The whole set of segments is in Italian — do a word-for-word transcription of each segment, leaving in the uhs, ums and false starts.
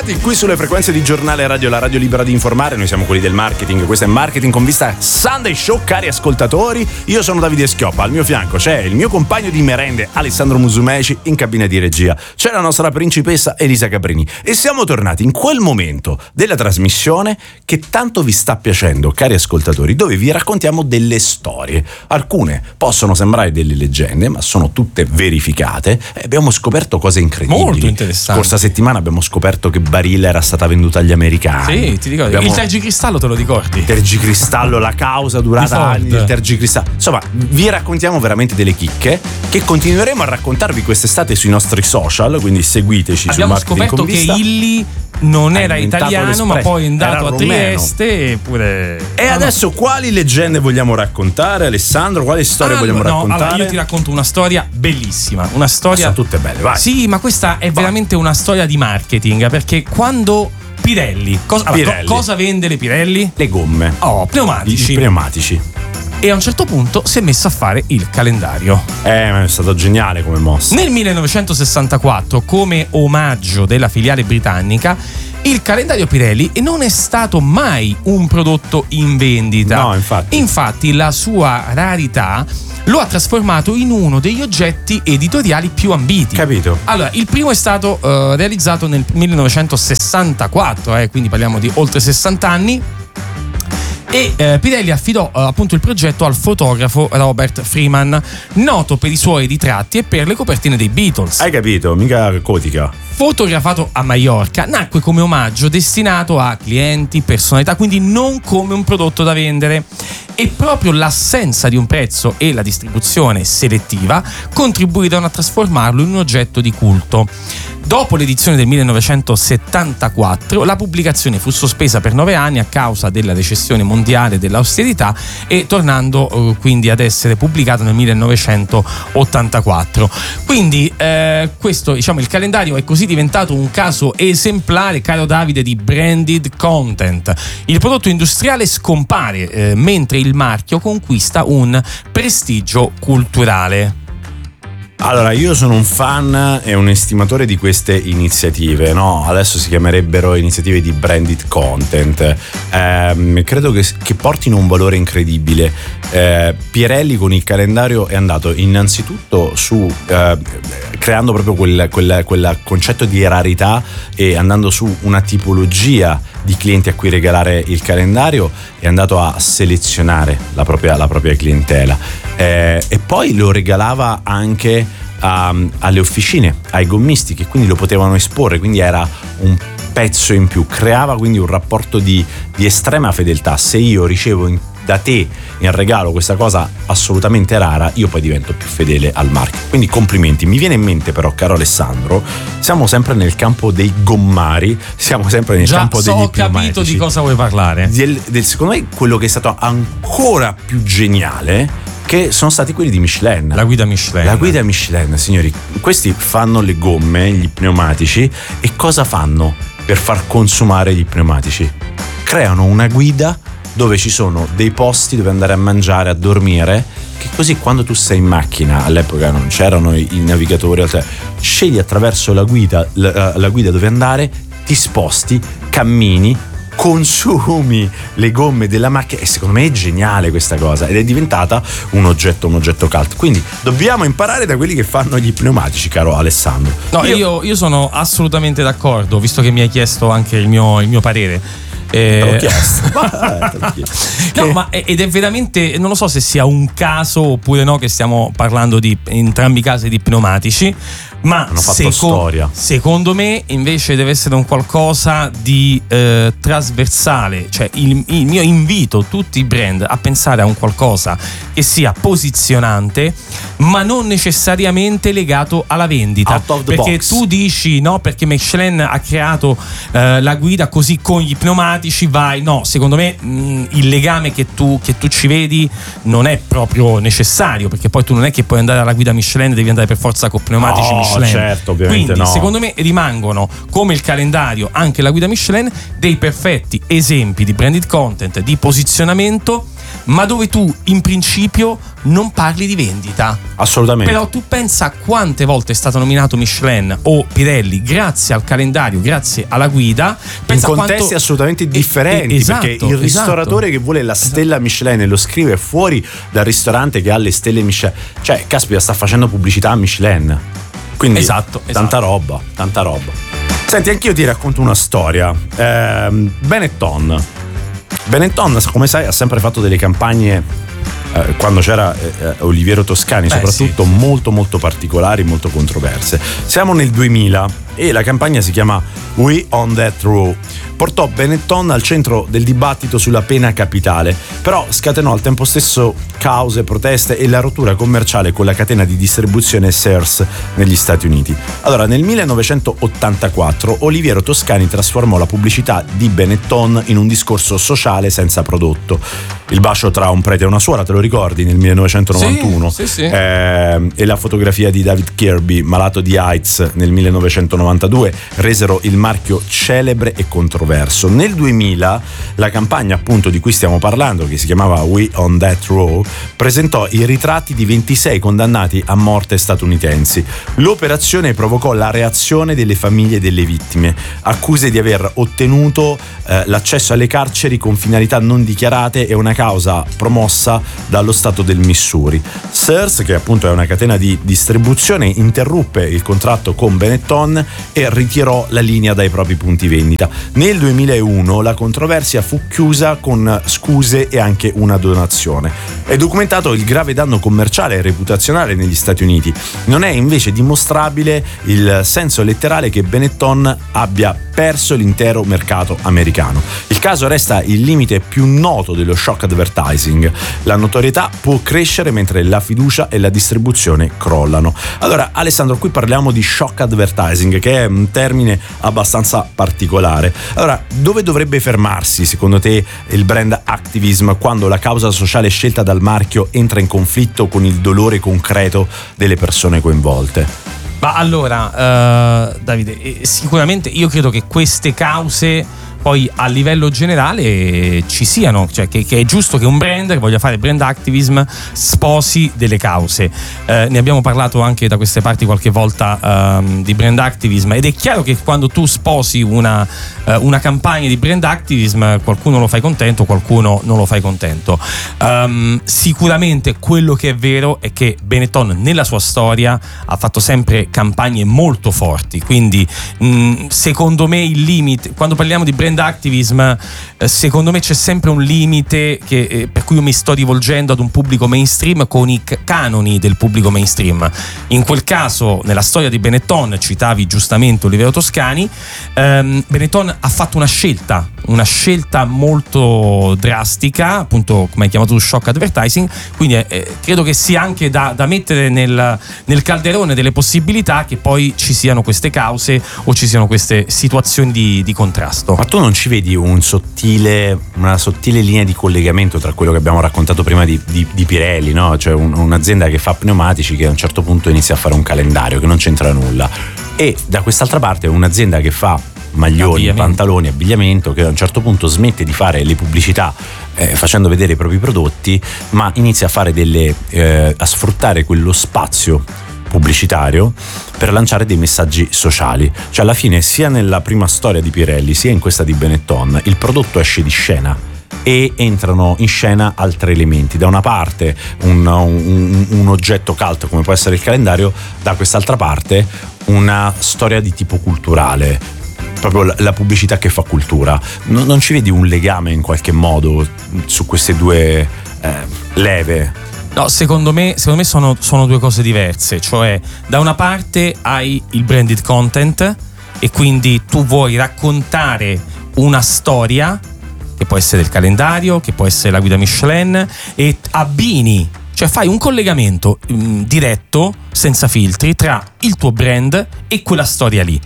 Bentrovati qui sulle frequenze di Giornale Radio, la radio libera di informare. Noi siamo quelli del marketing, questo è Marketing con Vista Sunday Show, cari ascoltatori. Io sono Davide Schioppa, al mio fianco c'è il mio compagno di merende Alessandro Musumeci, in cabina di regia c'è la nostra principessa Elisa Caprini e siamo tornati in quel momento della trasmissione che tanto vi sta piacendo, cari ascoltatori, dove vi raccontiamo delle storie. Alcune possono sembrare delle leggende, ma sono tutte verificate e abbiamo scoperto cose incredibili. Molto interessante. Scorsa settimana abbiamo scoperto che Barilla era stata venduta agli americani. Sì, ti ricordi. Abbiamo... Il tergicristallo te lo ricordi? Il tergicristallo, la causa durata anni, il tergicristallo. Insomma, vi raccontiamo veramente delle chicche che continueremo a raccontarvi quest'estate sui nostri social, quindi seguiteci. Abbiamo sul Marketing scoperto con Vista. Che Illy non Ha era italiano, l'Espresso. ma poi è andato Era a rumeno. Trieste eppure... E no, adesso no. quali leggende vogliamo raccontare, Alessandro? Quali storie Ah, vogliamo no, raccontare? Allora io ti racconto una storia bellissima. Una storia. Sono tutte belle, vai. Sì, ma questa è Vai. veramente una storia di marketing. Perché quando Pirelli, cosa, allora, Pirelli. co- cosa vende le Pirelli? Le gomme. Oh, I pneumatici. pneumatici. E a un certo punto si è messo a fare il calendario. Eh, ma è stato geniale come mossa. Nel millenovecentosessantaquattro, come omaggio della filiale britannica, il calendario Pirelli non è stato mai un prodotto in vendita. No, infatti. Infatti, la sua rarità lo ha trasformato in uno degli oggetti editoriali più ambiti. Capito? Allora, il primo è stato eh, realizzato nel millenovecentosessantaquattro, eh, quindi parliamo di oltre sessanta anni. E eh, Pirelli affidò eh, appunto il progetto al fotografo Robert Freeman, noto per i suoi ritratti e per le copertine dei Beatles. Hai capito? Mica cotica. Fotografato a Maiorca, nacque come omaggio destinato a clienti, personalità, quindi non come un prodotto da vendere. E proprio l'assenza di un prezzo e la distribuzione selettiva contribuirono a trasformarlo in un oggetto di culto. Dopo l'edizione del millenovecentosettantaquattro, la pubblicazione fu sospesa per nove anni a causa della recessione mondiale e dell'austerità, e tornando eh, quindi ad essere pubblicato nel millenovecentottantaquattro. Quindi eh, questo, diciamo, il calendario è così diventato un caso esemplare, caro Davide, di branded content. Il prodotto industriale scompare eh, mentre il marchio conquista un prestigio culturale. Allora, io sono un fan e un estimatore di queste iniziative, no? Adesso si chiamerebbero iniziative di branded content. Ehm, credo che, che portino un valore incredibile. Eh, Pirelli con il calendario è andato innanzitutto su eh, creando proprio quel, quel, quel concetto di rarità e andando su una tipologia di clienti a cui regalare il calendario, è andato a selezionare la propria, la propria clientela, eh, e poi lo regalava anche a, alle officine, ai gommisti, che quindi lo potevano esporre, quindi era un pezzo in più, creava quindi un rapporto di, di estrema fedeltà. Se io ricevo in da te in regalo questa cosa assolutamente rara, io poi divento più fedele al marchio. Quindi complimenti. Mi viene in mente però, caro Alessandro, siamo sempre nel campo dei gommari, siamo sempre nel Già campo so, degli ho capito pneumatici. di cosa vuoi parlare. Del, del, secondo me quello che è stato ancora più geniale, che sono stati quelli di Michelin. La guida Michelin. La guida Michelin, signori. Questi fanno le gomme, gli pneumatici, e cosa fanno per far consumare gli pneumatici? Creano una guida dove ci sono dei posti dove andare a mangiare, a dormire, che così quando tu sei in macchina, all'epoca non c'erano i, i navigatori, cioè, scegli attraverso la guida, la, la guida dove andare, ti sposti, cammini, consumi le gomme della macchina, e secondo me è geniale questa cosa, ed è diventata un oggetto un oggetto cult. Quindi dobbiamo imparare da quelli che fanno gli pneumatici, caro Alessandro. No, io, io, io sono assolutamente d'accordo, visto che mi hai chiesto anche il mio, il mio parere. Te l'ho chiesto. Ma, no, ma ed è veramente, non lo so se sia un caso oppure no, che stiamo parlando di in entrambi i casi di pneumatici, ma hanno fatto seco- storia. Secondo me invece deve essere un qualcosa di eh, trasversale, cioè il, il mio invito tutti i brand a pensare a un qualcosa che sia posizionante, ma non necessariamente legato alla vendita. Out of the perché box. tu dici no, perché Michelin ha creato eh, la guida così con gli pneumatici, vai. No, secondo me mh, il legame che tu, che tu ci vedi non è proprio necessario, perché poi tu non è che puoi andare alla guida Michelin, devi andare per forza con pneumatici No, Michelin. certo, ovviamente. Quindi no. secondo me rimangono, come il calendario, anche la guida Michelin, dei perfetti esempi di branded content, di posizionamento, ma dove tu in principio non parli di vendita. Assolutamente. Però tu pensa a quante volte è stato nominato Michelin o Pirelli grazie al calendario, grazie alla guida, pensa in contesti quanto... assolutamente differenti, esatto, perché il ristoratore esatto. che vuole la stella Michelin e lo scrive fuori dal ristorante che ha le stelle Michelin, cioè caspita, sta facendo pubblicità a Michelin. Quindi esatto, tanta esatto. roba, tanta roba. Senti, anch'io ti racconto una storia. eh, Benetton Benetton, come sai, ha sempre fatto delle campagne eh, quando c'era eh, Oliviero Toscani, Beh, soprattutto sì. molto molto particolari, molto controverse. Siamo nel duemila e la campagna si chiama We on That Row. Portò Benetton al centro del dibattito sulla pena capitale, però scatenò al tempo stesso cause, proteste e la rottura commerciale con la catena di distribuzione Sears negli Stati Uniti. Allora, nel millenovecentottantaquattro Oliviero Toscani trasformò la pubblicità di Benetton in un discorso sociale senza prodotto. Il bacio tra un prete e una suora, te lo ricordi, nel millenovecentonovantuno? Sì, sì, sì. Eh, e la fotografia di David Kirby, malato di AIDS, nel millenovecentonovantadue resero il marchio celebre e controverso. Nel duemila la campagna appunto di cui stiamo parlando, che si chiamava We on That Row, presentò i ritratti di ventisei condannati a morte statunitensi. L'operazione provocò la reazione delle famiglie delle vittime, accuse di aver ottenuto eh, l'accesso alle carceri con finalità non dichiarate e una causa promossa dallo stato del Missouri. Sears, che appunto è una catena di distribuzione, interruppe il contratto con Benetton e ritirò la linea dai propri punti vendita. Nel duemilauno la controversia fu chiusa con scuse e anche una donazione. È documentato il grave danno commerciale e reputazionale negli Stati Uniti. Non è invece dimostrabile il senso letterale che Benetton abbia perso l'intero mercato americano. Il caso resta il limite più noto dello shock advertising. La notorietà può crescere mentre la fiducia e la distribuzione crollano. Allora, Alessandro, qui parliamo di shock advertising, che è un termine abbastanza particolare. Allora, dove dovrebbe fermarsi secondo te il brand activism quando la causa sociale scelta dal marchio entra in conflitto con il dolore concreto delle persone coinvolte? Ma allora, uh, Davide, sicuramente io credo che queste cause poi a livello generale ci siano, cioè che, che è giusto che un brand che voglia fare brand activism sposi delle cause. Eh, ne abbiamo parlato anche da queste parti qualche volta um, di brand activism, ed è chiaro che quando tu sposi una, uh, una campagna di brand activism qualcuno lo fai contento, qualcuno non lo fai contento. Um, sicuramente quello che è vero è che Benetton nella sua storia ha fatto sempre campagne molto forti, quindi mh, secondo me il limite, quando parliamo di brand activism, secondo me c'è sempre un limite che, eh, per cui io mi sto rivolgendo ad un pubblico mainstream con i c- canoni del pubblico mainstream. In quel caso, nella storia di Benetton, citavi giustamente Oliviero Toscani, ehm, Benetton ha fatto una scelta, una scelta molto drastica, appunto come hai chiamato tu, shock advertising, quindi eh, credo che sia anche da, da mettere nel, nel calderone delle possibilità che poi ci siano queste cause o ci siano queste situazioni di, di contrasto. Ma tu non ci vedi un sottile, una sottile linea di collegamento tra quello che abbiamo raccontato prima di, di, di Pirelli, no? Cioè un, un'azienda che fa pneumatici che a un certo punto inizia a fare un calendario che non c'entra nulla, e da quest'altra parte un'azienda che fa maglioni, pantaloni, abbigliamento, che a un certo punto smette di fare le pubblicità eh, facendo vedere i propri prodotti, ma inizia a fare delle eh, a sfruttare quello spazio pubblicitario per lanciare dei messaggi sociali. Cioè alla fine, sia nella prima storia di Pirelli sia in questa di Benetton, il prodotto esce di scena e entrano in scena altri elementi. Da una parte un, un, un oggetto cult come può essere il calendario, da quest'altra parte una storia di tipo culturale, proprio la, la pubblicità che fa cultura. Non, non ci vedi un legame in qualche modo su queste due eh, leve? No, secondo me, secondo me sono, sono due cose diverse. Cioè, da una parte hai il branded content e quindi tu vuoi raccontare una storia che può essere il calendario, che può essere la guida Michelin, e abbini, cioè fai un collegamento mh, diretto, senza filtri, tra il tuo brand e quella storia lì.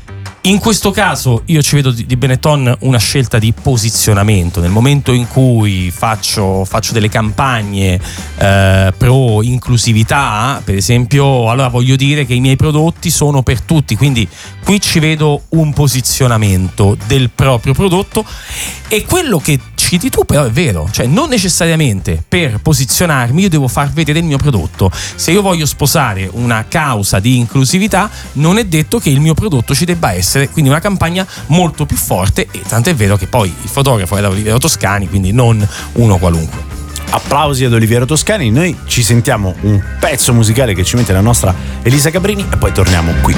In questo caso io ci vedo di Benetton una scelta di posizionamento. Nel momento in cui faccio, faccio delle campagne eh, pro inclusività, per esempio, allora voglio dire che i miei prodotti sono per tutti, quindi qui ci vedo un posizionamento del proprio prodotto, e quello che ci citi tu, però è vero, cioè non necessariamente per posizionarmi io devo far vedere il mio prodotto. Se io voglio sposare una causa di inclusività, non è detto che il mio prodotto ci debba essere, quindi una campagna molto più forte, e tanto è vero che poi il fotografo è da Oliviero Toscani, quindi non uno qualunque. Applausi ad Oliviero Toscani. Noi ci sentiamo un pezzo musicale che ci mette la nostra Elisa Cabrini e poi torniamo qui.